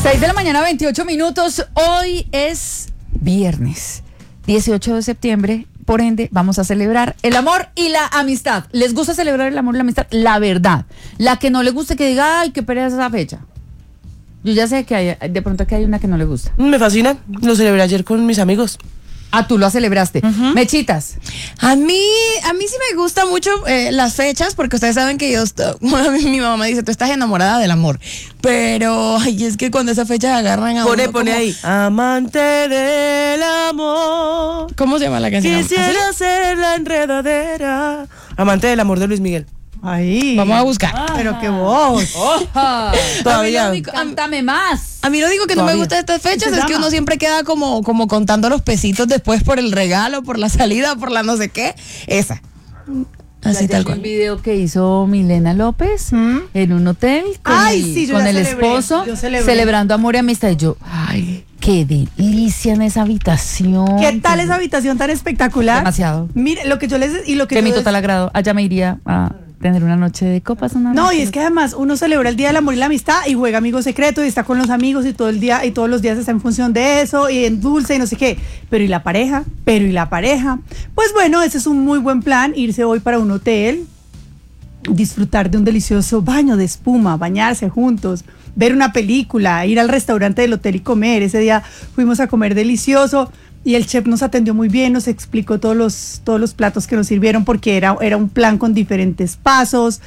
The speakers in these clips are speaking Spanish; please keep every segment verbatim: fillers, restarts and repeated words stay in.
seis de la mañana, veintiocho minutos. Hoy es viernes, dieciocho de septiembre. Por ende, vamos a celebrar el amor y la amistad. ¿Les gusta celebrar el amor y la amistad? La verdad. La que no le guste, que diga, ay, qué pereza esa fecha. Yo ya sé que hay, de pronto que hay una que no le gusta. Me fascina. Lo celebré ayer con mis amigos. Ah, tú lo celebraste. Uh-huh. Mechitas. A mí, a mí sí me gustan mucho eh, las fechas, porque ustedes saben que yo, estoy, bueno, mi mamá me dice, tú estás enamorada del amor. Pero, ay, es que cuando esas fechas agarran a Pone, uno pone como, ahí. Amante del amor. ¿Cómo se llama la canción? Quisiera ser la enredadera. Amante del amor de Luis Miguel. Ahí. Vamos a buscar. Ajá. Pero qué voz. Oja. Todavía. Cántame más. A mí lo digo que Todavía. no me gusta de estas fechas es llama? que uno siempre queda como, como contando los pesitos después por el regalo, por la salida, por la no sé qué. Esa. Así Ya tal vi cual. un video que hizo Milena López ¿Mm? en un hotel con Ay, el, sí, yo con la el celebré, esposo, yo celebré. celebrando amor y amistad. Y yo, ay, qué delicia en esa habitación. ¿Qué tal esa habitación tan espectacular? Demasiado. Mire, lo que yo les y lo que Que yo mi les- total agrado. Allá me iría a tener una noche de copas. Una No, noche y de- es que además uno celebra el Día del Amor y la Amistad y juega amigo secreto y está con los amigos y todo el día y todos los días está en función de eso y en dulce y no sé qué. Pero ¿y la pareja? Pero ¿y la pareja? Pues bueno, ese es un muy buen plan, irse hoy para un hotel, disfrutar de un delicioso baño de espuma, bañarse juntos, ver una película, ir al restaurante del hotel y comer. Ese día fuimos a comer delicioso y el chef nos atendió muy bien, nos explicó todos los, todos los platos que nos sirvieron porque era, era un plan con diferentes pasos.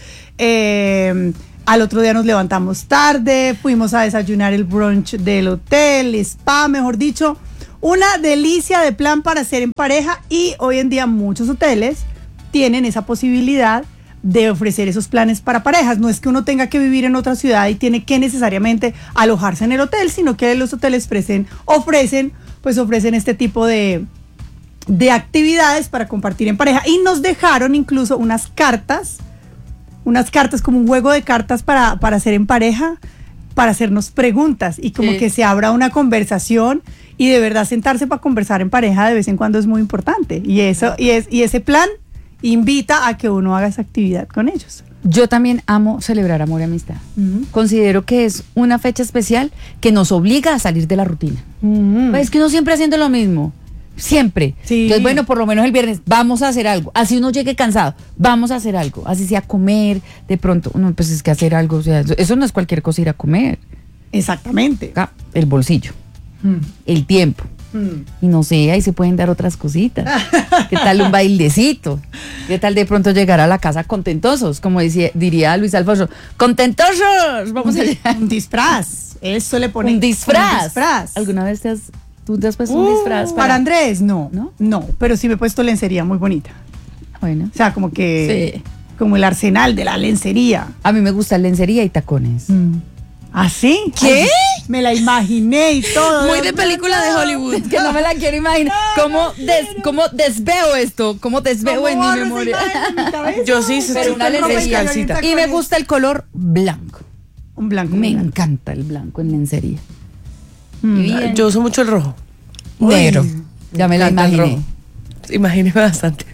Eh, al otro día nos levantamos tarde, fuimos a desayunar el brunch del hotel, spa, mejor dicho. Una delicia de plan para hacer en pareja y hoy en día muchos hoteles tienen esa posibilidad de ofrecer esos planes para parejas. No es que uno tenga que vivir en otra ciudad y tiene que necesariamente alojarse en el hotel, sino que los hoteles ofrecen, ofrecen, pues ofrecen este tipo de, de actividades para compartir en pareja. Y nos dejaron incluso unas cartas, unas cartas como un juego de cartas para, para hacer en pareja, para hacernos preguntas y como Sí. que se abra una conversación y de verdad sentarse para conversar en pareja de vez en cuando es muy importante. Y eso, y es, y ese plan invita a que uno haga esa actividad con ellos. Yo también amo celebrar amor y amistad. Mm. Considero que es una fecha especial que nos obliga a salir de la rutina. Mm. Pues es que uno siempre haciendo lo mismo. Siempre. Sí. Entonces, bueno, por lo menos el viernes vamos a hacer algo. Así uno llegue cansado, vamos a hacer algo. Así sea comer, de pronto, no, pues es que hacer algo, o sea, eso, eso no es cualquier cosa ir a comer. Exactamente. Acá, el bolsillo, Mm. el tiempo. Mm. Y no sé, ahí se pueden dar otras cositas. ¿Qué tal un bailecito? ¿Qué tal de pronto llegar a la casa contentosos? Como decía, diría Luis Alfonso, ¡contentosos! Vamos a llegar. Un disfraz. Eso le pone Un disfraz. Un disfraz. ¿Alguna vez te has, tú te has puesto un Uh, disfraz para, para, Andrés, no, ¿No? no. pero sí me he puesto lencería muy bonita. Bueno, O sea, como que, sí. como el arsenal de la lencería. A mí me gusta lencería y tacones. Mm. ¿Ah, sí? ¿Qué? Ay, me la imaginé y todo. Muy de película de Hollywood. Es que no me la quiero imaginar. ¿Cómo, des, cómo desveo esto? ¿Cómo desveo ¿Cómo en mi borro esa memoria? imagen de mi cabeza? Yo sí, sí, Pero sí, una con ropa lencería. descalcita. Y me gusta el color blanco. Un blanco. Me muy blanco. encanta el blanco en lencería. Mm. Y bien. Yo uso mucho el rojo. Negro. Ya me la encanta el imaginé. rojo. Imagíneme bastante.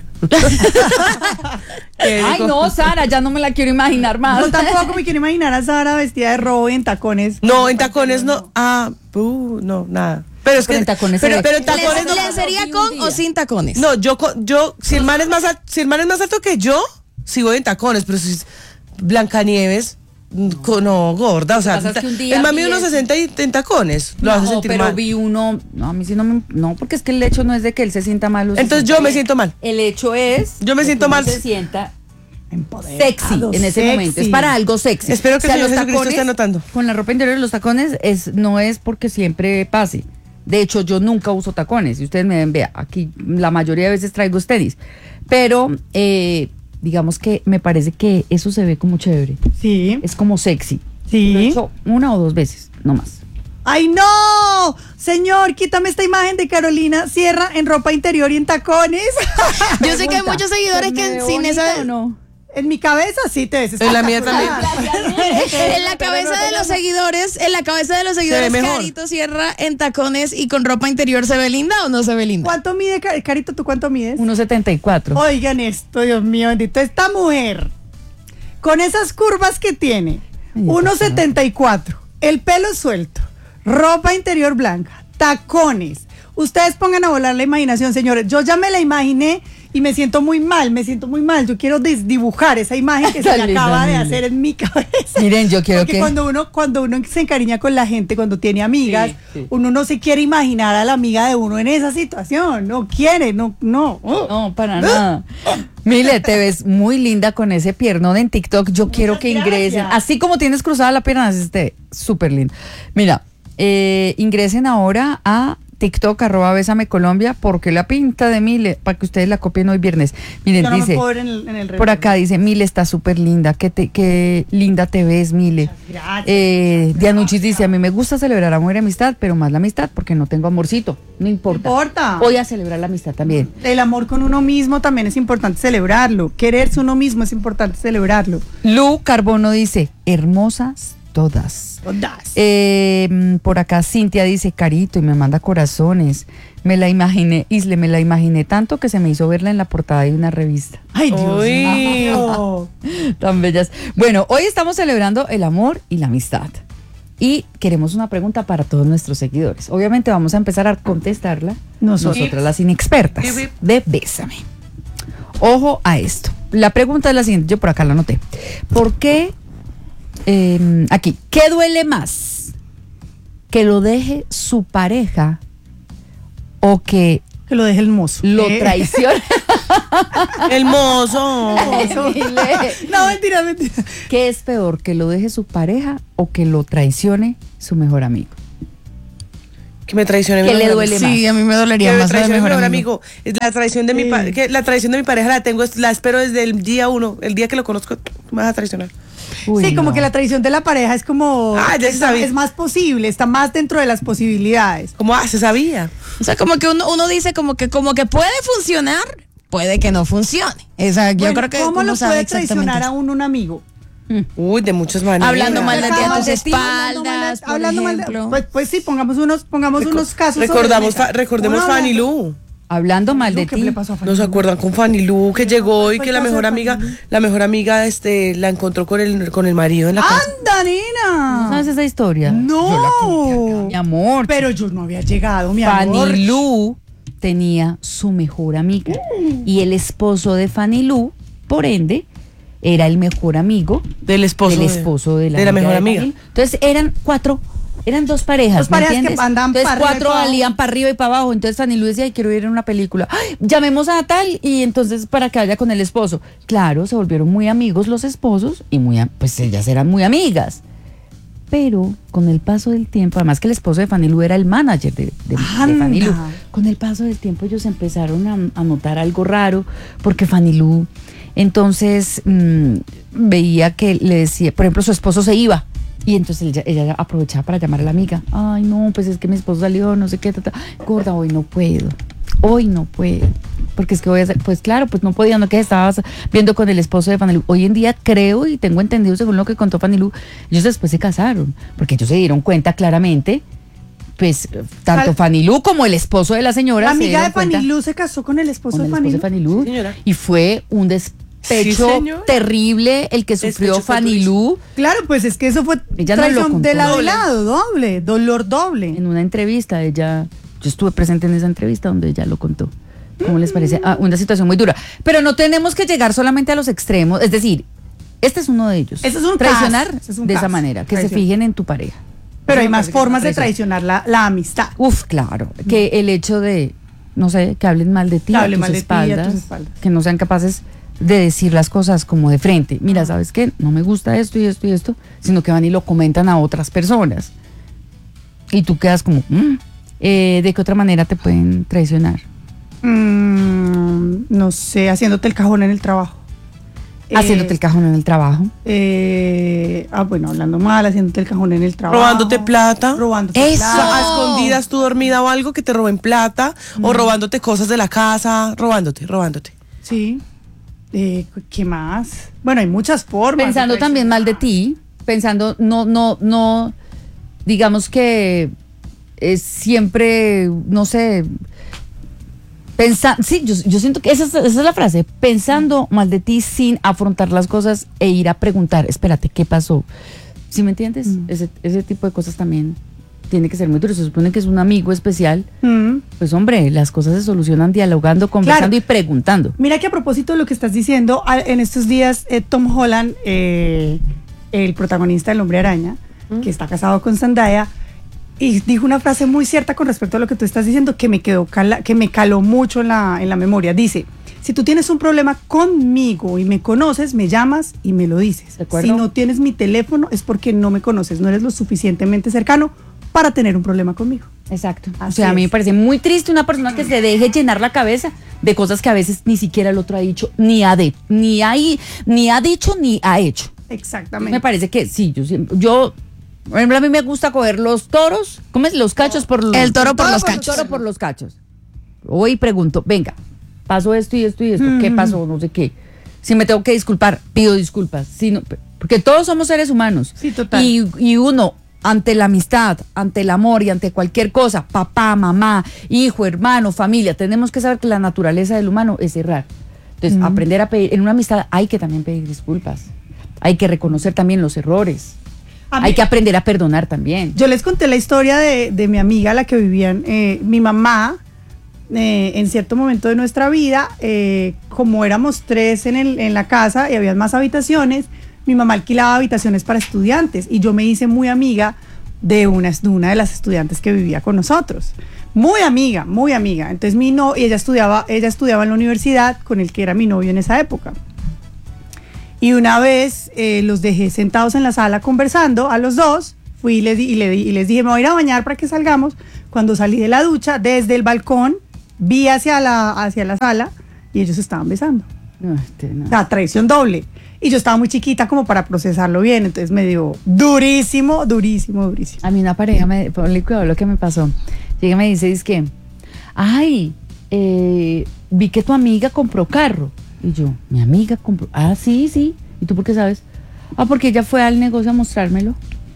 Qué Ay, rico. no, Sara, ya no me la quiero imaginar más. Yo tampoco me quiero imaginar a Sara vestida de rojo y en tacones. No, en tacones no. Ah, uh, no, nada. Pero es que Pero en tacones pero, se ve. pero en tacones no. ¿Lencería con o sin tacones? No, yo co- yo si el man es más al- si el man es más alto que yo, sí voy en tacones, pero si es Blancanieves co- no, gorda, o sea, Lo que pasa es que un día el man vi mide unos eso. sesenta y en tacones, lo hace No, sentir pero mal. vi uno, no, a mí sí no me, no, porque es que el hecho no es de que él se sienta mal. o se Entonces sienta yo me bien. siento mal. El hecho es Yo me que siento uno mal. se sienta Empoderado, sexy en ese sexy. momento, es para algo sexy. Espero que el Señor los Jesucristo esté anotando. Con la ropa interior, los tacones es no es porque siempre pase. De hecho, yo nunca uso tacones. Y ustedes me ven, vea, aquí la mayoría de veces traigo tenis. Pero eh, digamos que me parece que eso se ve como chévere. Sí, Es como sexy. sí. Lo he hecho una o dos veces, no más. ¡Ay, no! Señor, quítame esta imagen de Carolina Sierra en ropa interior y en tacones. Yo sé que hay muchos seguidores ¿Me que veo sin bonita esa... o no? En mi cabeza sí te ves En la mía espectacular. En la cabeza de los seguidores, en la cabeza de los seguidores, mejor. Carito Sierra en tacones y con ropa interior, ¿se ve linda o no se ve linda? ¿Cuánto mide, Car- Carito? ¿Tú cuánto mides? uno setenta y cuatro. Oigan esto, Dios mío, bendito. Esta mujer, con esas curvas que tiene, Ay, Dios uno setenta y cuatro, el pelo suelto, ropa interior blanca, tacones. Ustedes pongan a volar la imaginación, señores. Yo ya me la imaginé y me siento muy mal, me siento muy mal. Yo quiero dibujar esa imagen que se me acaba de hacer en mi cabeza. Miren, yo quiero Porque que... cuando uno, cuando uno se encariña con la gente, cuando tiene amigas, Sí, sí. uno no se quiere imaginar a la amiga de uno en esa situación. No quiere, no, no. No, para nada. Mile, te ves muy linda con ese piernón en TikTok. Yo quiero que ingresen. gracias. Así como tienes cruzada la pierna, así esté súper lindo. Mira, eh, ingresen ahora a TikTok, arroba Bésame Colombia, porque la pinta de Mile, para que ustedes la copien hoy viernes. Miren, Yo no me dice, puedo ver en el, en el por reloj. acá dice, Mile está súper linda, qué, te- qué linda te ves, Mile. Gracias. Eh, Dianuchis dice, a mí me gusta celebrar amor y amistad, pero más la amistad porque no tengo amorcito, no importa. No importa. Voy a celebrar la amistad también. El amor con uno mismo también es importante celebrarlo. Quererse uno mismo es importante celebrarlo. Lu Carbono dice, hermosas todas. Todas. Eh, por acá Cintia dice, Carito, y me manda corazones. Me la imaginé, Isle, me la imaginé tanto que se me hizo verla en la portada de una revista. Ay, Dios Uy. mío. Tan bellas. Bueno, hoy estamos celebrando el amor y la amistad. Y queremos una pregunta para todos nuestros seguidores. Obviamente vamos a empezar a contestarla Nosotros. nosotras, las inexpertas Bip, bip. de Bésame. Ojo a esto. La pregunta es la siguiente, yo por acá la anoté. ¿Por qué, eh, aquí, qué duele más? ¿Que lo deje su pareja o que Que lo deje el mozo. lo Eh. traicione? El mozo. No, mentira, mentira. ¿Qué es peor, que lo deje su pareja o que lo traicione su mejor amigo? Que me traicione mi ¿Qué le mejor duele amigo. más? Sí, a mí me dolería Que me más lo de traicione mi mejor mejor amigo. amigo. La traición de mi pa- que la traición de mi pareja la tengo, es- la espero desde el día uno. El día que lo conozco, me vas a traicionar. Uy, Sí, como no. que la traición de la pareja es como. Ah, ya se es, sabía. es más posible, está más dentro de las posibilidades. ¿Cómo? Ah, se sabía. O sea, como que uno, uno dice como que como que puede funcionar, puede que no funcione. Esa, yo Bueno, creo que ¿cómo uno lo sabe puede exactamente traicionar a eso. uno un amigo? Uy, de muchas maneras. Hablando mal de ti a Hablando tus mal de ti, hablando mal de- espaldas, por hablando mal de- ejemplo. pues, pues sí, pongamos unos, pongamos Reco- unos casos. sobre Recordamos, la mesa. fa- recordemos Uno Fanny hablando- Lu. Hablando mal de ¿Qué ti. le pasó a Fanny ¿No se Lu? acuerdan con Fanny Lu que llegó y fue que el la caso mejor de amiga, Fanny Lu? la mejor amiga este la encontró con el con el marido en la casa? ¡Anda, nena! ¿Sabes esa historia? No. Mi amor. Pero yo no había llegado, mi amor. Fanny Lu tenía su mejor amiga y el esposo de Fanny Lu, por ende, era el mejor amigo Del esposo. del de- esposo de la, de la amiga mejor de amiga. Fanny Lu. Entonces eran cuatro, eran dos parejas, Dos ¿me parejas que entiendes? andaban Entonces para arriba y cuatro para abajo. salían para arriba y para abajo. Entonces Fanny Lu decía, "Ay, quiero ir a una película. Ay, llamemos a tal y entonces para que vaya con el esposo." Claro, se volvieron muy amigos los esposos y muy, a- pues ellas eran muy amigas. Pero con el paso del tiempo, además que el esposo de Fanny Lu era el manager de, de, de Fanny Lu, Anda. con el paso del tiempo ellos empezaron a, a notar algo raro, porque Fanny Lu entonces mm, veía que le decía, por ejemplo, su esposo se iba, y entonces ella, ella aprovechaba para llamar a la amiga. Ay, no, pues es que mi esposo salió, no sé qué, ta, ta. Gorda, hoy no puedo, hoy no puedo, porque es que voy a hacer, pues claro, pues no podía, no que estabas viendo con el esposo de Fanny Lu. Hoy en día creo y tengo entendido, según lo que contó Fanny Lu, ellos después se casaron, porque ellos se dieron cuenta claramente, pues tanto Al- Fanny Lu como el esposo de la señora La se amiga de dieron cuenta Fanny Lu se casó con el esposo con de el Fanny esposo de Lu. Fanny Lu, Sí, señora. y fue un despecho Sí, señora. terrible el que sufrió Despecho fue Fanny durísimo. Lu. Claro, pues es que eso fue Ella no lo traición contó. de lado y Doble. lado, doble, dolor doble. En una entrevista, ella, yo estuve presente en esa entrevista donde ella lo contó. ¿Cómo les parece? Ah, una situación muy dura. Pero no tenemos que llegar solamente a los extremos. Es decir, este es uno de ellos. Ese es un Traicionar caso, ese es un de esa caso. manera, que se Traición. fijen en tu pareja. Pero hay Me más parece que formas de es una traición. traicionar la, la amistad. Uf, claro. Que el hecho de, no sé, que hablen mal de ti, Que a hablen tus mal de ti, a tus espaldas, espaldas. que no sean capaces de decir las cosas como de frente. Mira, ¿sabes qué? No me gusta esto y esto y esto, sino que van y lo comentan a otras personas. Y tú quedas como, "Mm". Eh, ¿de qué otra manera te pueden traicionar? Mm, no sé, haciéndote el cajón en el trabajo. Haciéndote el cajón en el trabajo. Eh, ah, bueno, hablando mal, haciéndote el cajón en el trabajo. Robándote plata. Robándote Eso. O sea, plata. a escondidas tú dormida o algo que te roben plata o robándote cosas de la casa, robándote, robándote. Sí. Eh, ¿Qué más? Bueno, hay muchas formas. Pensando de también mal de ti, pensando, no, no, no, digamos que es siempre, no sé, pensando, sí, yo, yo siento que esa es, esa es la frase, pensando mal de ti sin afrontar las cosas e ir a preguntar, espérate, ¿qué pasó? ¿Sí me entiendes? Mm. Ese, ese tipo de cosas también tiene que ser muy duro. Se supone que es un amigo especial. Mm. Pues hombre, las cosas se solucionan dialogando, conversando Claro. y preguntando. Mira que a propósito de lo que estás diciendo, a- en estos días eh, Tom Holland, eh, el protagonista del Hombre Araña, que está casado con Zendaya, y dijo una frase muy cierta con respecto a lo que tú estás diciendo que me quedó cala- que me caló mucho en la, en la memoria. Dice, si tú tienes un problema conmigo y me conoces, me llamas y me lo dices. ¿De acuerdo? Si no tienes mi teléfono es porque no me conoces, no eres lo suficientemente cercano para tener un problema conmigo. Exacto. O Así sea, a mí me es. parece muy triste una persona que se deje llenar la cabeza de cosas que a veces ni siquiera el otro ha dicho, ni ha, de, ni ha, ni ha dicho, ni ha hecho. Exactamente. Me parece que sí, yo siempre, yo, por ejemplo, a mí me gusta coger los toros, ¿cómo es? Los cachos por los... El toro por todo los El cachos. toro por los cachos. Hoy pregunto, venga, pasó esto y esto y esto, ¿qué pasó? No sé qué. Si me tengo que disculpar, pido disculpas. Si no, porque todos somos seres humanos. Sí, total. Y, y uno, ante la amistad, ante el amor y ante cualquier cosa, papá, mamá, hijo, hermano, familia, tenemos que saber que la naturaleza del humano es errar. Entonces, aprender a pedir, en una amistad hay que también pedir disculpas. Hay que reconocer también los errores. A mí- Hay que aprender a perdonar también. Yo les conté la historia de, de mi amiga, la que vivían, eh, mi mamá, eh, en cierto momento de nuestra vida, eh, como éramos tres en, el, en la casa y había más habitaciones, mi mamá alquilaba habitaciones para estudiantes y yo me hice muy amiga de una, de una de las estudiantes que vivía con nosotros. Muy amiga, muy amiga. Entonces mi no, y ella estudiaba, ella estudiaba en la universidad con el que era mi novio en esa época. Y una vez eh, los dejé sentados en la sala conversando a los dos, fui y les, di, y, le di, y les dije, me voy a ir a bañar para que salgamos. Cuando salí de la ducha, desde el balcón, vi hacia la, hacia la sala y ellos estaban besando. No, este, no. O sea, traición doble. Y yo estaba muy chiquita como para procesarlo bien, entonces me dio durísimo, durísimo, durísimo. A mí una pareja, me, ponle cuidado lo que me pasó. Llega y me dice, es que, ay, eh, vi que tu amiga compró carro. Y yo, mi amiga compró, ah, sí, sí. ¿Y tú por qué sabes? Ah, porque ella fue al negocio a mostrármelo.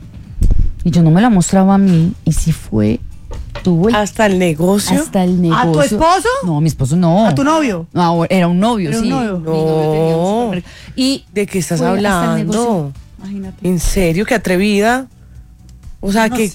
Y yo no me la mostraba a mí. Y sí fue, tuvo el, Hasta el negocio. hasta el negocio. ¿A tu esposo? No, mi esposo no. ¿A tu novio? No, era un novio, Era un sí. novio. Mi novio tenía un No. supermercado. Y ¿De qué estás fue hasta el hablando? negocio. Imagínate. ¿En serio? ¿Qué atrevida? O sea, No que... sé.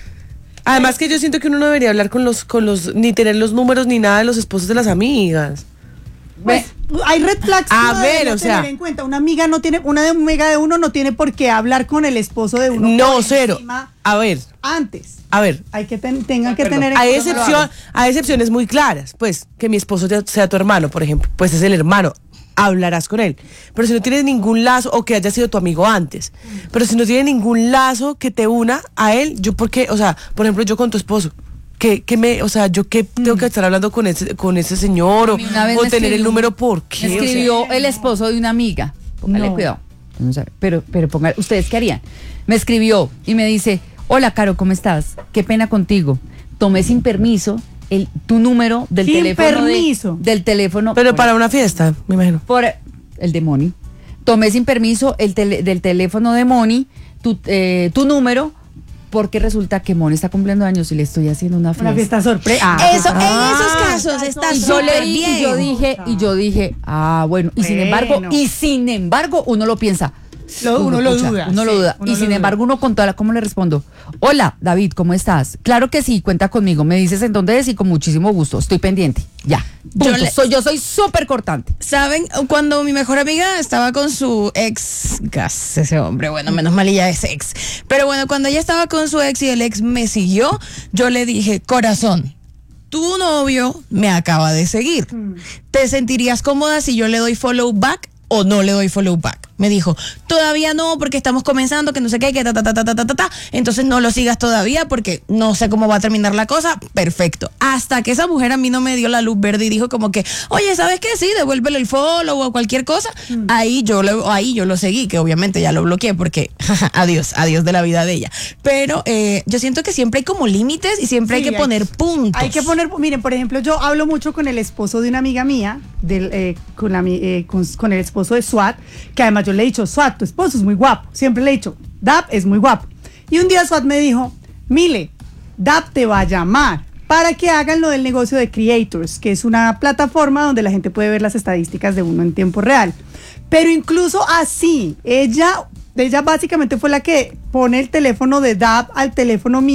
Además que yo siento que uno no debería hablar con los, con los, ni tener los números ni nada de los esposos de las amigas. Pues, hay red flags A que uno ver, debería o sea- tener en cuenta. Una amiga no tiene, una de- amiga de uno no tiene por qué hablar con el esposo de uno. No, por cero. encima A ver, Antes. a ver. Hay que ten- tengan que tener en Hay cuenta- excepción, hay excepciones muy claras, pues, que mi esposo te- sea tu hermano, por ejemplo, pues es el hermano, hablarás con él. Pero si no tienes ningún lazo, o que haya sido tu amigo antes, pero si no tienes ningún lazo que te una a él, yo por qué, o sea, por ejemplo, yo con tu esposo, que, que me, o sea, yo qué tengo que estar hablando con ese, con ese señor, o, A mí una vez o me tener el escribió- número, ¿por qué? Me O sea, escribió el esposo de una amiga. Póngale No. cuidado. No sabe, Pero, pero ponga, ¿ustedes qué harían? Me escribió y me dice, hola, Caro, ¿cómo estás? Qué pena contigo. Tomé sin permiso el, tu número del Sin teléfono. de- permiso. del teléfono. pero por- para una fiesta, me imagino. por el de Moni. Tomé sin permiso el tele- del teléfono de Moni, tu, eh, tu número, porque resulta que Moni está cumpliendo años y le estoy haciendo una fiesta. Una fiesta sorpresa. Ah, Eso, en ah, esos casos está Y yo súper leí bien. y yo dije, y yo dije, ah, bueno, y sin Bueno. embargo, y sin embargo, uno lo piensa. Lo- uno lo duda, Uno lo sí, duda. uno Y lo sin duda. embargo, uno con toda la, ¿cómo le respondo? Hola, David, ¿cómo estás? Claro que sí, cuenta conmigo. Me dices en dónde es y con muchísimo gusto. Estoy pendiente. Ya. Yo Punto. le- soy, yo soy súper cortante. ¿Saben? Cuando mi mejor amiga estaba con su ex, gas, ese hombre, bueno, menos mal ella es ex. Pero bueno, cuando ella estaba con su ex y el ex me siguió, yo le dije, corazón, tu novio me acaba de seguir. ¿Te sentirías cómoda si yo le doy follow back o no le doy follow back? Me dijo, todavía no, porque estamos comenzando, que no sé qué, que ta, ta, ta, ta, ta, ta, ta, ta. Entonces no lo sigas todavía porque no sé cómo va a terminar la cosa. Perfecto. Hasta que esa mujer a mí no me dio la luz verde y dijo como que, oye, ¿sabes qué? Sí, devuélvele el follow o cualquier cosa. Ahí yo lo, ahí yo lo seguí, que obviamente ya lo bloqueé porque adiós, adiós de la vida de ella. Pero eh, yo siento que siempre hay como límites y siempre Sí, hay que hay- poner puntos. Hay que poner, miren, por ejemplo, yo hablo mucho con el esposo de una amiga mía, del, eh, con, la, mi- eh, con, con el esposo de Swat, que además yo le he dicho, Swat, tu esposo es muy guapo. Siempre le he dicho, Dab es muy guapo. Y un día Swat me dijo, Mile, Dab te va a llamar para que hagan lo del negocio de Creators, que es una plataforma donde la gente puede ver las estadísticas de uno en tiempo real. Pero incluso así, ella, ella básicamente fue la que pone el teléfono de Dab al teléfono mío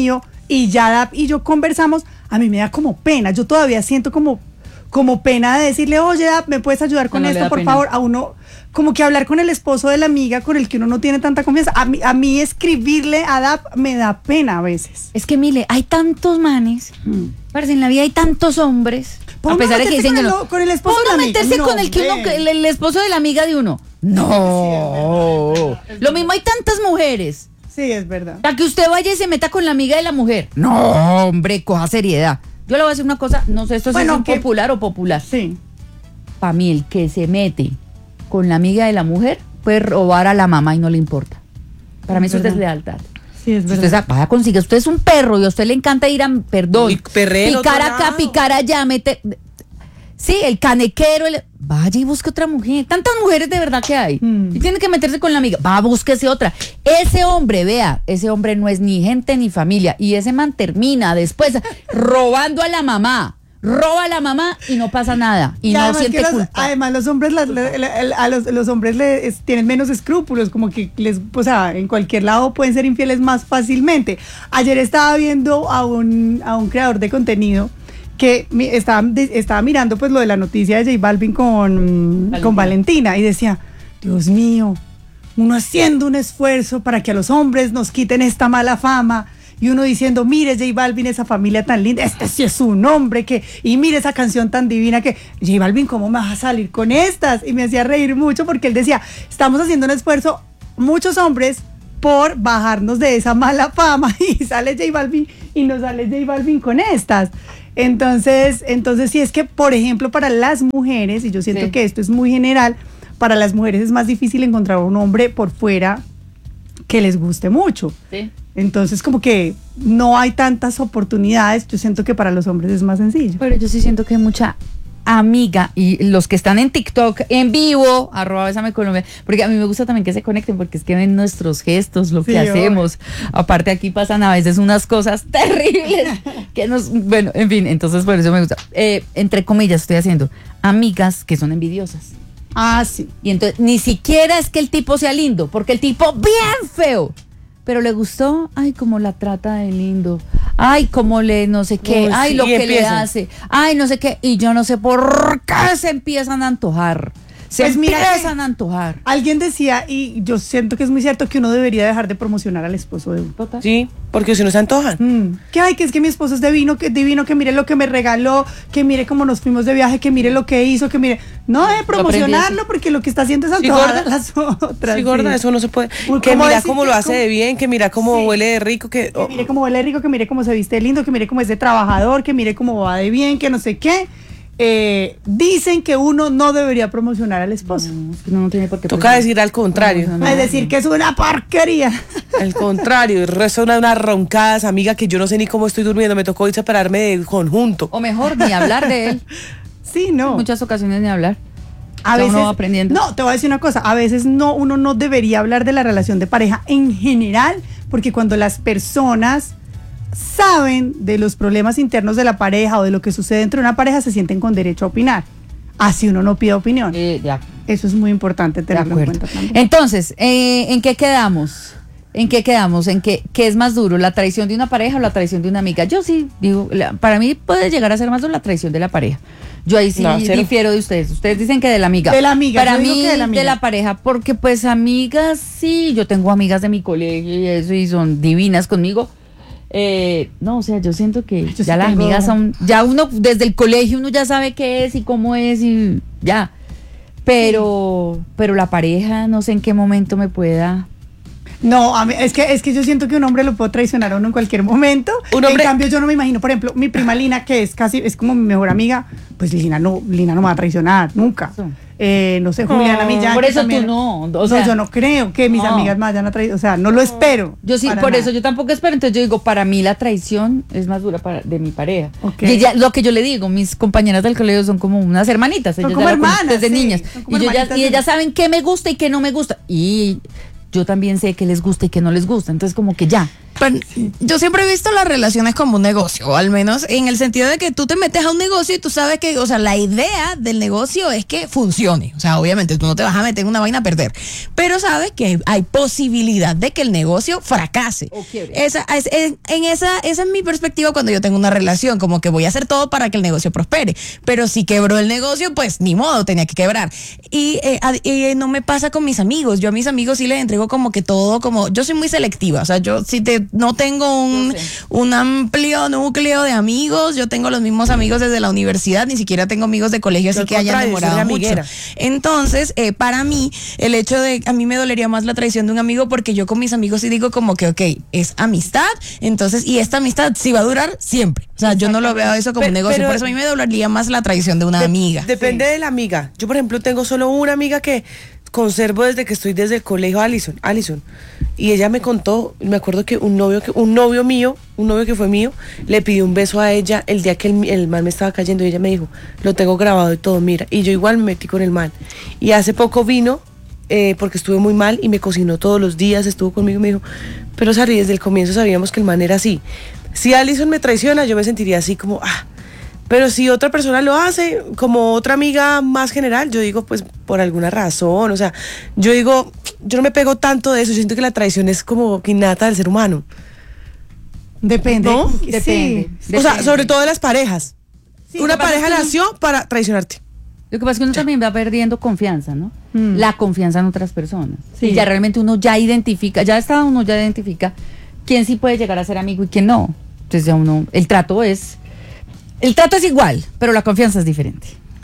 y ya Dap y yo conversamos, a mí me da como pena, yo todavía siento como, como pena de decirle, oye Dap, ¿me puedes ayudar con No, no le esto, da por pena. favor? A uno, como que hablar con el esposo de la amiga con el que uno no tiene tanta confianza, a mí, a mí escribirle a Dap me da pena a veces. Es que mire, hay tantos manes, parece en la vida hay tantos hombres, Pues a uno pesar de que meterse dicen que con no. el- con el esposo Uno de la amiga. meterse No, con el que uno, hombre. el, el esposo de la amiga de uno. No. Lo mismo hay tantas mujeres. Sí, es verdad. Para que usted vaya y se meta con la amiga de la mujer. No, hombre, coja seriedad. Yo le voy a decir una cosa, no sé, esto Bueno, es que- popular o popular. Sí. Para mí, el que se mete con la amiga de la mujer puede robar a la mamá y no le importa. Para mí eso es verdad. deslealtad. Sí, es Si verdad. usted sa- vaya, consigue, usted es un perro y a usted le encanta ir a, perdón, Y perrea en picar otro acá, lado. picar allá, meter, sí, el canequero, el, vaya y busque otra mujer. Tantas mujeres de verdad que hay. Mm. Y tiene que meterse con la amiga, va, búsquese otra. Ese hombre, vea, ese hombre no es ni gente ni familia. Y ese man termina después robando a la mamá. Roba a la mamá y no pasa nada. Y, Y no además, siente que los, culpa. además los hombres la- la- la- la- a los, los hombres le- es- tienen menos escrúpulos, como que les, o sea, en cualquier lado pueden ser infieles más fácilmente. Ayer estaba viendo a un, a un creador de contenido que mi- estaba, de- estaba mirando pues lo de la noticia de J Balvin con, con Valentina y decía, Dios mío, uno haciendo un esfuerzo para que a los hombres nos quiten esta mala fama. Y uno diciendo, mire J Balvin, esa familia tan linda, este sí es un hombre que, y mire esa canción tan divina que, J Balvin, ¿cómo me vas a salir con estas? Y me hacía reír mucho porque él decía, estamos haciendo un esfuerzo, muchos hombres, por bajarnos de esa mala fama, y sale J Balvin y no sale J Balvin con estas. Entonces, entonces sí es que, por ejemplo, para las mujeres, y yo siento Sí. que esto es muy general, para las mujeres es más difícil encontrar un hombre por fuera que les guste mucho. Sí. Entonces, como que no hay tantas oportunidades. Yo siento que para los hombres es más sencillo. Pero yo sí siento que hay mucha amiga y los que están en TikTok en vivo, arroba Bésame Colombia, porque a mí me gusta también que se conecten porque es que ven nuestros gestos, lo Sí, que obvio. hacemos. Aparte aquí pasan a veces unas cosas terribles que nos, bueno, en fin, entonces por eso me gusta. Eh, entre comillas estoy haciendo amigas que son envidiosas. Ah, sí. Y entonces ni siquiera es que el tipo sea lindo, porque el tipo bien feo. Pero le gustó, ay, cómo la trata de lindo, ay, cómo le no sé qué, Uy, ay, sí, lo y que le empiezan. hace, ay, no sé qué, y yo no sé por qué se empiezan a antojar, se Pues mira que- empiezan a antojar. Alguien decía, y yo siento que es muy cierto, que uno debería dejar de promocionar al esposo de uno. Total. Sí, porque si no se antojan. Mm. Que ay, que es que mi esposo es divino, que divino, que mire lo que me regaló, que mire cómo nos fuimos de viaje, que mire lo que hizo, que mire. No de promocionarlo, porque lo que está haciendo es Sí, antojar gorda. a las otras. Sí, gorda, sí. eso no se puede. Uy, Que ¿cómo mira decir cómo que lo hace cómo- de bien, que mira cómo Sí. huele de rico, que... Que mire cómo huele rico, que mire cómo se viste lindo, que mire cómo es de trabajador, que mire cómo va de bien, que no sé qué. Eh, dicen que uno no debería promocionar al esposo. No, es que uno no tiene por qué. Toca decir al contrario. No, no, Es decir, que es una porquería. Al contrario, resuena unas roncadas, amiga, que yo no sé ni cómo estoy durmiendo. Me tocó ir separarme del conjunto. O mejor, ni hablar de él. Sí, no. En muchas ocasiones ni hablar. A O sea, veces, uno va aprendiendo. No, te voy a decir una cosa, a veces no, uno no debería hablar de la relación de pareja en general, porque cuando las personas saben de los problemas internos de la pareja o de lo que sucede dentro de una pareja, se sienten con derecho a opinar. Así uno no pide opinión. Eh, ya. Eso es muy importante De tenerlo en acuerdo. cuenta también. Entonces, eh, ¿en qué quedamos? ¿En qué quedamos? ¿En qué, qué es más duro? ¿La traición de una pareja o la traición de una amiga? Yo sí digo, la- para mí puede llegar a ser más duro la traición de la pareja. Yo ahí sí No, cero. difiero de ustedes. Ustedes dicen que de la amiga. De la amiga, Para yo digo mí, que de la amiga. pareja, porque pues amigas sí, yo tengo amigas de mi colegio y eso y son divinas conmigo. Eh, no, o sea, yo siento que Yo sí ya las tengo- amigas son, ya uno desde el colegio uno ya sabe qué es y cómo es y ya. Pero, pero la pareja, no sé en qué momento me pueda. No, a mí- es que es que yo siento que un hombre lo puede traicionar a uno en cualquier momento. Un hombre- En cambio, yo no me imagino, por ejemplo, mi prima Lina, que es casi, es como mi mejor amiga, pues Lina no, Lina no me va a traicionar, nunca. Eso. Eh, no sé, Juliana Millán. por que eso tú también- no, o No, sea- yo no creo que mis No. amigas me vayan a traer, o sea, no lo espero. Yo sí, para por nada. eso yo tampoco espero. Entonces yo digo, para mí la traición es más dura para, de mi pareja. Ok. Y ella, lo que yo le digo, mis compañeras del colegio son como unas hermanitas. Son ellas como ya la conocen hermanas, desde sí, niñas. son como Y, yo ya- hermanitas y de- ellas saben qué me gusta y qué no me gusta. Y yo también sé qué les gusta y qué no les gusta. Entonces como que ya. Pero yo siempre he visto las relaciones como un negocio, o al menos en el sentido de que tú te metes a un negocio y tú sabes que, o sea, la idea del negocio es que funcione. O sea, obviamente tú no te vas a meter en una vaina a perder, pero sabes que hay posibilidad de que el negocio fracase. Okay. Esa, es, en, en esa, esa es mi perspectiva cuando yo tengo una relación, como que voy a hacer todo para que el negocio prospere. Pero si quebró el negocio, pues ni modo, tenía que quebrar. Y eh, a, eh, no me pasa con mis amigos. Yo a mis amigos sí les entrego como que todo, como yo soy muy selectiva. O sea, yo si te no tengo un, un amplio núcleo de amigos. Yo tengo los mismos amigos desde la universidad, ni siquiera tengo amigos de colegio, así que hayan demorado mucho. Entonces, eh, para mí, el hecho de, a mí me dolería más la traición de un amigo, porque yo con mis amigos sí digo como que, ok, es amistad, entonces, y esta amistad sí va a durar siempre. O sea, yo no lo veo eso como Pero- un negocio, pero- por eso a mí me dolería más la traición de una De- amiga. Depende de la amiga. Yo, por ejemplo, tengo solo una amiga que conservo desde que estoy desde el colegio, Alison, Alison. Y ella me contó, me acuerdo que un novio que un novio mío, un novio que fue mío, le pidió un beso a ella el día que el, el man me estaba cayendo y ella me dijo, lo tengo grabado y todo, mira. Y yo igual me metí con el man. Y hace poco vino, eh, porque estuve muy mal y me cocinó todos los días, estuvo conmigo y me dijo, pero Sari, desde el comienzo sabíamos que el man era así. Si Alison me traiciona, yo me sentiría así como, ah. Pero si otra persona lo hace, como otra amiga más general, yo digo, pues por alguna razón, o sea, yo digo, yo no me pego tanto de eso, yo siento que la traición es como innata del ser humano. Depende. ¿No? Sí. Depende. O sea, Depende. sobre todo de las parejas. Sí, Una lo que pasa pareja es que uno- nació para traicionarte. Lo que pasa es que uno también va perdiendo confianza, ¿no? Mm. La confianza en otras personas. Sí. Y ya realmente uno ya identifica, ya está uno ya identifica quién sí puede llegar a ser amigo y quién no. Entonces ya uno, el trato es, el trato es igual, pero la confianza es diferente.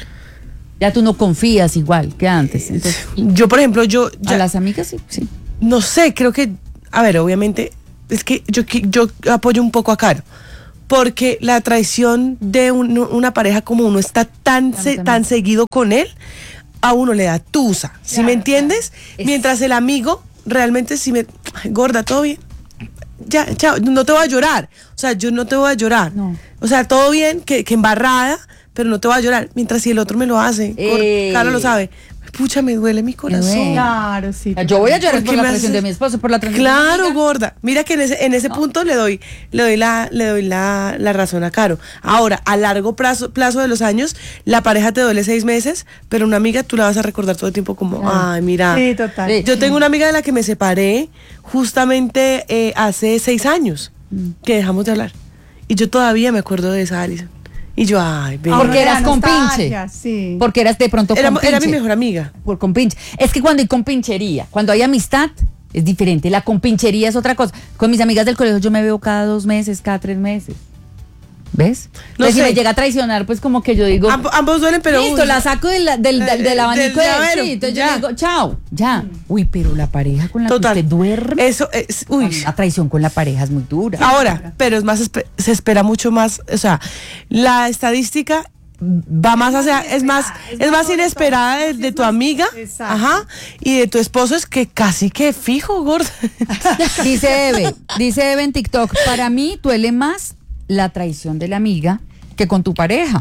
Ya tú no confías igual que antes. Entonces, Yo, por ejemplo, yo a ya- las amigas sí, sí. no sé, creo que, a ver, obviamente, es que yo, qui- yo apoyo un poco a Caro, porque la traición de un- una pareja, como uno está tan, se- También. tan seguido con él, a uno le da tusa, ¿sí me entiendes? Es- Mientras el amigo realmente si me, "Ay, gorda, todo bien, ya, chao, no te voy a llorar, o sea, yo no te voy a llorar, No. o sea, todo bien, que, que embarrada, pero no te voy a llorar, mientras si el otro me lo hace, Gor- Eh. Caro lo sabe, pucha, me duele mi corazón. duele. Claro, sí. Yo voy a llorar ¿Por por qué la me traición haces- de mi esposo, por la traición de mi Claro, amiga. gorda. Mira que en ese, en ese punto le doy, le doy la, le doy la, la razón a Caro. Ahora, a largo plazo, plazo de los años, la pareja te duele seis meses, pero una amiga tú la vas a recordar todo el tiempo como, ay, mira. Sí, total. Sí. Yo tengo una amiga de la que me separé justamente eh, hace seis años que dejamos de hablar. Y yo todavía me acuerdo de esa Alison. Y yo, ay, ve. Porque Ahora eras la compinche. nostalgia, sí. Porque eras de pronto Era, compinche. era mi mejor amiga. Por compinche. Es que cuando hay compinchería, cuando hay amistad, es diferente. La compinchería es otra cosa. Con mis amigas del colegio yo me veo cada dos meses, cada tres meses. ¿Ves? No Entonces, si sé. me llega a traicionar, pues como que yo digo, Amb- ambos duelen, pero. listo, uy, la saco del, del, del, del Eh, abanico del del llavero, sí. Entonces ya. yo digo, chao, ya. Uy, pero la pareja con la Total. que usted duerme, Eso es. Uy. la traición con la pareja es muy dura. Ahora, pero es más, espe- se espera mucho más, o sea, la estadística va más hacia, es más, es más inesperada de, de tu amiga, Exacto. ajá, y de tu esposo es que casi que fijo, gorda. Dice Eve, dice Eve en TikTok, para mí duele más la traición de la amiga que con tu pareja.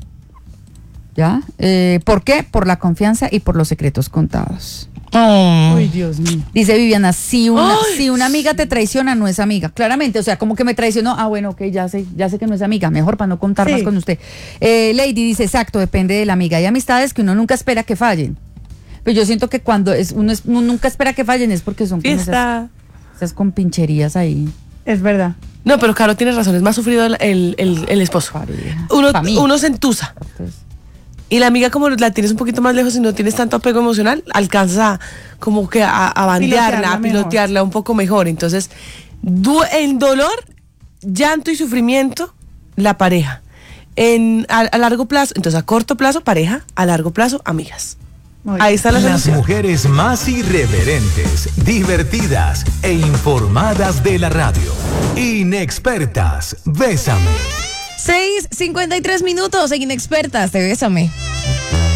¿Ya? Eh, ¿Por qué? Por la confianza y por los secretos contados. Uy, Dios mío. Dice Viviana, si una, Ay. si una amiga te traiciona, no es amiga. Claramente, o sea, como que me traicionó. Ah, bueno, ok, ya sé, ya sé que no es amiga. Mejor para no contar Sí. más con usted. Eh, Lady dice, exacto, depende de la amiga. Hay amistades que uno nunca espera que fallen. Pero yo siento que cuando es, uno, es- uno nunca espera que fallen es porque son como esas, Fiesta. esas compincherías ahí. Es verdad. No, pero Caro tiene razón, es más sufrido el, el, el- el esposo. Pareja. Uno, Pa' mí. uno se entusa. Entonces, Y la amiga, como la tienes un poquito más lejos y no tienes tanto apego emocional, alcanza a, como que a, a bandearla, Pilotearla a mejor. pilotearla un poco mejor. Entonces, du- en dolor, llanto y sufrimiento, la pareja. En, a, a largo plazo, entonces a corto plazo, pareja, a largo plazo, amigas. Muy Ahí bien. está la Las solución. mujeres más irreverentes, divertidas e informadas de la radio. Inexpertas, bésame. seis cincuenta y tres minutos en Inexpertas, te bésame.